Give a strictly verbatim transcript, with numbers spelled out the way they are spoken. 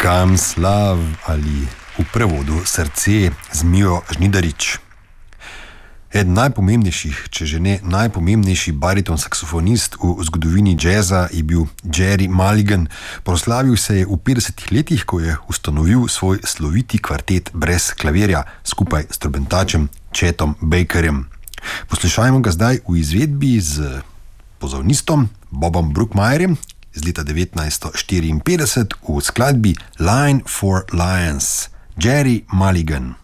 Comes Love ali v prevodu Srce z Mijo Žnidarič. Eden najpomembnejših, če že ne najpomembnejši bariton saksofonist v zgodovini jazza je bil Gerry Mulligan. Proslavil se je v petdesetih letih, ko je ustanovil svoj sloviti kvartet brez klavirja skupaj s trobentačem Chetom Bakerjem. Poslušajmo ga zdaj v izvedbi z pozavnistom Bobom Brookmeyerjem iz leta devetnajststo štiriinpetdeset v skladbi Line for Lions. Gerry Mulligan.